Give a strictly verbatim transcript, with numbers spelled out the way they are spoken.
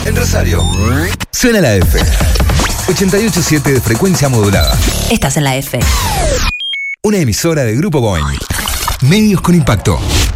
En Rosario. Suena la F. ochenta y ocho punto siete de frecuencia modulada. Estás en la F. Una emisora de Grupo Boeing. Medios con impacto.